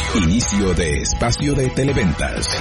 Inicio de espacio de Televentas.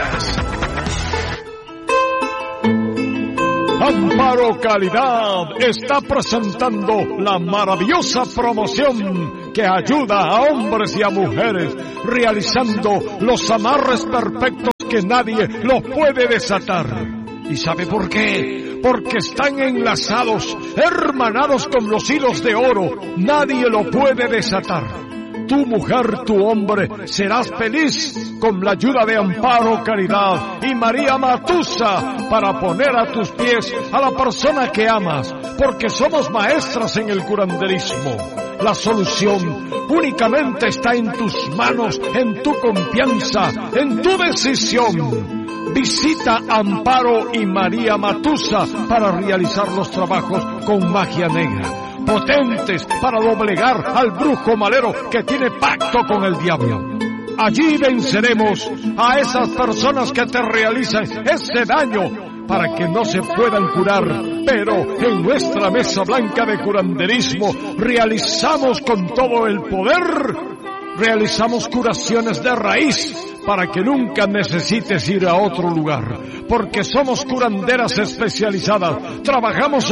Amparo Calidad está presentando la maravillosa promoción que ayuda a hombres y a mujeres realizando los amarres perfectos que nadie los puede desatar. ¿Y sabe por qué? Porque están enlazados, hermanados con los hilos de oro. Nadie lo puede desatar. Tu mujer, tu hombre, serás feliz con la ayuda de Amparo Caridad y María Matusa para poner a tus pies a la persona que amas, porque somos maestras en el curanderismo. La solución únicamente está en tus manos, en tu confianza, en tu decisión. Visita Amparo y María Matusa para realizar los trabajos con magia negra, potentes para doblegar al brujo malero que tiene pacto con el diablo. Allí venceremos a esas personas que te realizan ese daño para que no se puedan curar, pero en nuestra mesa blanca de curanderismo realizamos con todo el poder, realizamos curaciones de raíz para que nunca necesites ir a otro lugar, porque somos curanderas especializadas, trabajamos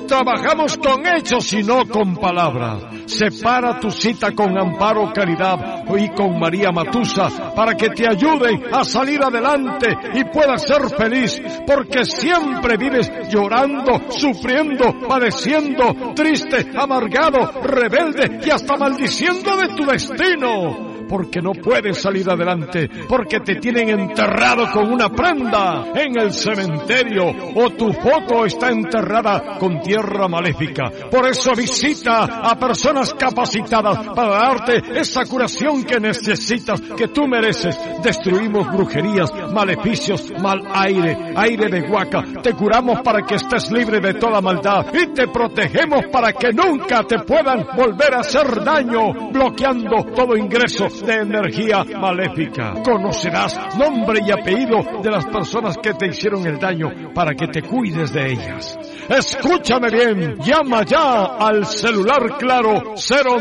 con hechos y no con palabras. Separa tu cita con Amparo Caridad y con María Matusa para que te ayuden a salir adelante y puedas ser feliz, porque siempre vives llorando, sufriendo, padeciendo, triste, amargado, rebelde y hasta maldiciendo de tu destino. Porque no puedes salir adelante, porque te tienen enterrado con una prenda en el cementerio o tu foto está enterrada con tierra maléfica. Por eso visita a personas capacitadas para darte esa curación que necesitas, que tú mereces. Destruimos brujerías, maleficios, mal aire, aire de huaca. Te curamos para que estés libre de toda maldad y te protegemos para que nunca te puedan volver a hacer daño, bloqueando todo ingreso de energía maléfica. Conocerás nombre y apellido de las personas que te hicieron el daño para que te cuides de ellas. Escúchame bien, llama ya al celular claro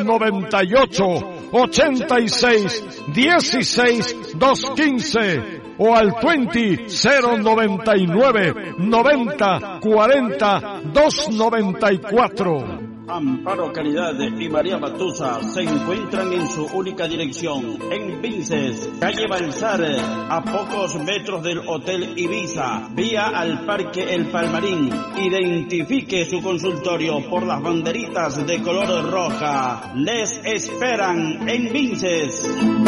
098 86 16 215 o al 099 90 40 294. Amparo Caridad y María Matusa se encuentran en su única dirección, en Vinces, calle Balsar, a pocos metros del Hotel Ibiza, vía al Parque El Palmarín. Identifique su consultorio por las banderitas de color roja. Les esperan en Vinces.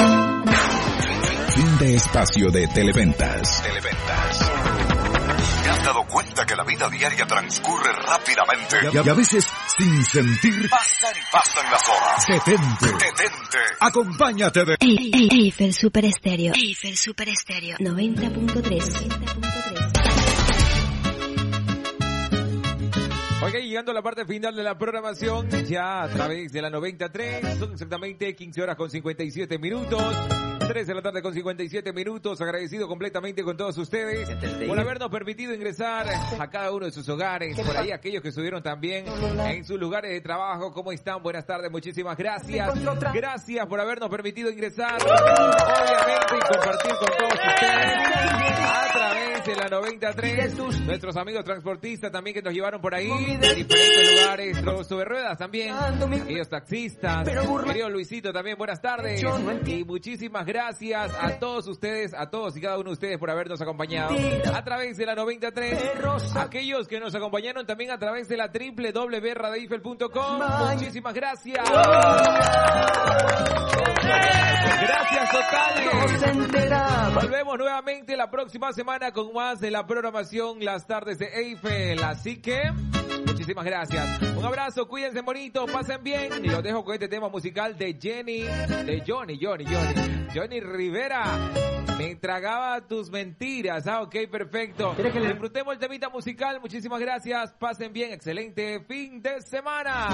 Fin de espacio de Televentas. ¿Te has dado cuenta que la vida diaria transcurre rápidamente? Y a veces sin sentir. Pasan las horas. Detente. Acompáñate de Eiffel Super Estéreo. 90.3. Ok, llegando a la parte final de la programación, ya a través de la 93, son exactamente 15 horas con 57 minutos, 3 de la tarde con 57 minutos, agradecido completamente con todos ustedes por habernos permitido ingresar a cada uno de sus hogares, por ahí aquellos que estuvieron también en sus lugares de trabajo. ¿Cómo están? Buenas tardes, muchísimas gracias. Gracias por habernos permitido ingresar, obviamente, y compartir con todos ustedes a través de la 93, nuestros amigos transportistas también que nos llevaron por ahí, de diferentes lugares, los sobre ruedas también, aquellos taxistas, querido Luisito también, buenas tardes, y muchísimas gracias a todos ustedes, a todos y cada uno de ustedes por habernos acompañado a través de la 93, aquellos que nos acompañaron también a través de la www.radioeiffel.com, muchísimas gracias. Gracias totales. Volvemos nuevamente la próxima semana con más de la programación Las Tardes de Eiffel, así que muchísimas gracias. Un abrazo, cuídense bonito, pasen bien. Y los dejo con este tema musical de Johnny Rivera. Me tragaba tus mentiras. Ok, perfecto. Disfrutemos el temita musical. Muchísimas gracias. Pasen bien. Excelente fin de semana.